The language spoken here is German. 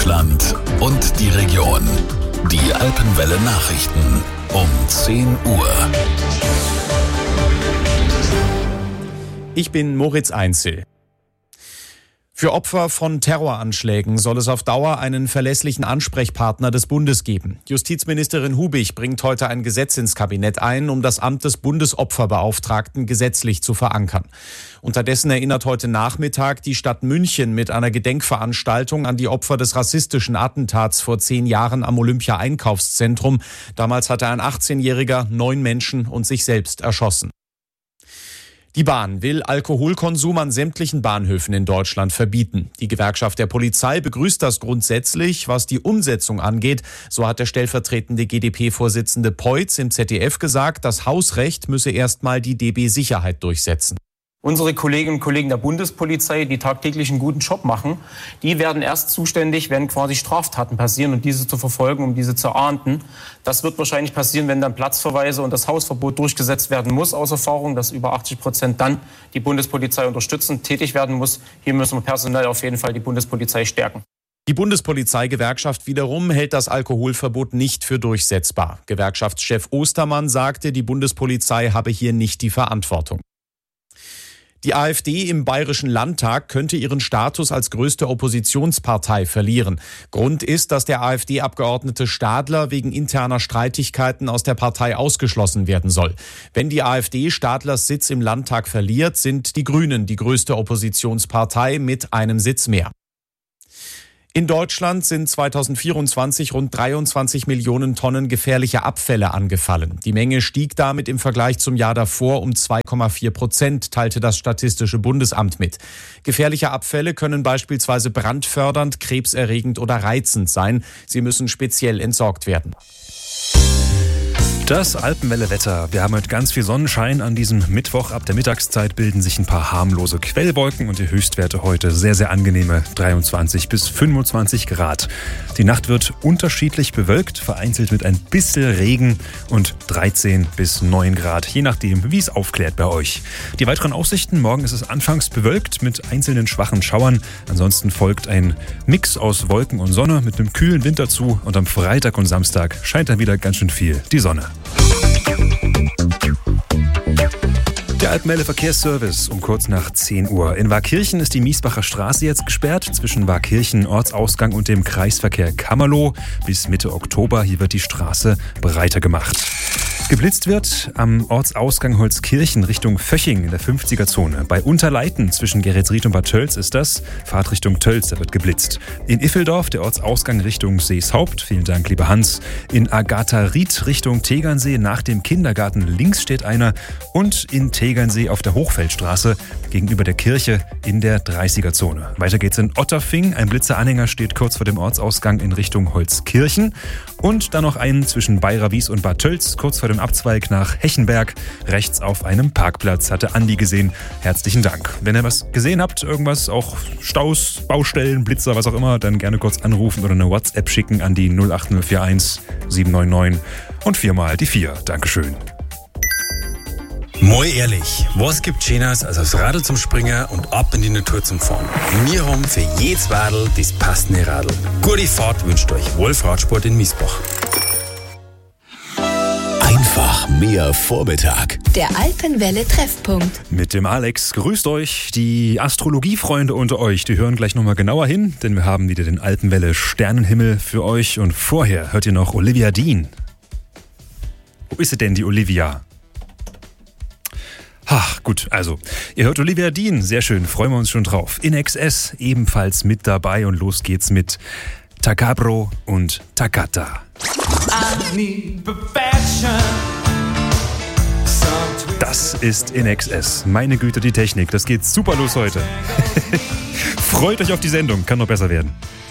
Deutschland und die Region. Die Alpenwelle Nachrichten um 10 Uhr. Ich bin Moritz Einzel. Für Opfer von Terroranschlägen soll es auf Dauer einen verlässlichen Ansprechpartner des Bundes geben. Justizministerin Hubig bringt heute ein Gesetz ins Kabinett ein, um das Amt des Bundesopferbeauftragten gesetzlich zu verankern. Unterdessen erinnert heute Nachmittag die Stadt München mit einer Gedenkveranstaltung an die Opfer des rassistischen Attentats vor 10 Jahren am Olympia-Einkaufszentrum. Damals hatte ein 18-Jähriger 9 Menschen und sich selbst erschossen. Die Bahn will Alkoholkonsum an sämtlichen Bahnhöfen in Deutschland verbieten. Die Gewerkschaft der Polizei begrüßt das grundsätzlich. Was die Umsetzung angeht, so hat der stellvertretende GdP-Vorsitzende Peutz im ZDF gesagt, das Hausrecht müsse erstmal die DB Sicherheit durchsetzen. Unsere Kolleginnen und Kollegen der Bundespolizei, die tagtäglich einen guten Job machen, die werden erst zuständig, wenn quasi Straftaten passieren und diese zu verfolgen, um diese zu ahnden. Das wird wahrscheinlich passieren, wenn dann Platzverweise und das Hausverbot durchgesetzt werden muss, aus Erfahrung, dass über 80% dann die Bundespolizei unterstützend tätig werden muss. Hier müssen wir personell auf jeden Fall die Bundespolizei stärken. Die Bundespolizeigewerkschaft wiederum hält das Alkoholverbot nicht für durchsetzbar. Gewerkschaftschef Ostermann sagte, die Bundespolizei habe hier nicht die Verantwortung. Die AfD im Bayerischen Landtag könnte ihren Status als größte Oppositionspartei verlieren. Grund ist, dass der AfD-Abgeordnete Stadler wegen interner Streitigkeiten aus der Partei ausgeschlossen werden soll. Wenn die AfD Stadlers Sitz im Landtag verliert, sind die Grünen die größte Oppositionspartei mit einem Sitz mehr. In Deutschland sind 2024 rund 23 Millionen Tonnen gefährliche Abfälle angefallen. Die Menge stieg damit im Vergleich zum Jahr davor um 2,4%, teilte das Statistische Bundesamt mit. Gefährliche Abfälle können beispielsweise brandfördernd, krebserregend oder reizend sein. Sie müssen speziell entsorgt werden. Das Alpenwelle-Wetter. Wir haben heute ganz viel Sonnenschein an diesem Mittwoch. Ab der Mittagszeit bilden sich ein paar harmlose Quellwolken und die Höchstwerte heute sehr, sehr angenehme 23 bis 25 Grad. Die Nacht wird unterschiedlich bewölkt, vereinzelt mit ein bisschen Regen und 13 bis 9 Grad, je nachdem, wie es aufklärt bei euch. Die weiteren Aussichten: Morgen ist es anfangs bewölkt mit einzelnen schwachen Schauern. Ansonsten folgt ein Mix aus Wolken und Sonne mit einem kühlen Wind dazu. Und am Freitag und Samstag scheint dann wieder ganz schön viel die Sonne. Der Alpenwelle Verkehrsservice um kurz nach 10 Uhr. In Waakirchen ist die Miesbacher Straße jetzt gesperrt, zwischen Waakirchen Ortsausgang und dem Kreisverkehr Kammerloh. Bis Mitte Oktober, hier wird die Straße breiter gemacht. Geblitzt wird am Ortsausgang Holzkirchen Richtung Vöching in der 50er-Zone. Bei Unterleiten zwischen Geretsried und Bad Tölz ist das. Fahrt Richtung Tölz, da wird geblitzt. In Iffeldorf der Ortsausgang Richtung Seeshaupt. Vielen Dank, lieber Hans. In Agatha-Ried Richtung Tegernsee nach dem Kindergarten links steht einer. Und in Tegernsee auf der Hochfeldstraße gegenüber der Kirche in der 30er-Zone. Weiter geht's in Otterfing. Ein Blitzeranhänger steht kurz vor dem Ortsausgang in Richtung Holzkirchen. Und dann noch einen zwischen Bayrawies und Bad Tölz, kurz vor dem Abzweig nach Hechenberg. Rechts auf einem Parkplatz hatte Andi gesehen. Herzlichen Dank. Wenn ihr was gesehen habt, irgendwas, auch Staus, Baustellen, Blitzer, was auch immer, dann gerne kurz anrufen oder eine WhatsApp schicken an die 08041 799 und 4 mal die 4. Dankeschön. Mal ehrlich, was gibt Schöneres als aufs Radl zum Springen und ab in die Natur zum Fahren? Wir haben für jedes Radl das passende Radl. Gute Fahrt wünscht euch Wolf Radsport in Miesbach. Einfach mehr Vormittag. Der Alpenwelle-Treffpunkt. Mit dem Alex grüßt euch. Die Astrologiefreunde unter euch, die hören gleich nochmal genauer hin, denn wir haben wieder den Alpenwelle-Sternenhimmel für euch. Und vorher hört ihr noch Olivia Dean. Wo ist sie denn, die Olivia? Ach, gut, also, ihr hört Olivia Dean, sehr schön, freuen wir uns schon drauf. In XS ebenfalls mit dabei und los geht's mit Takabro und Takata. Das ist In XS, meine Güte, die Technik, das geht super los heute. Freut euch auf die Sendung, kann noch besser werden.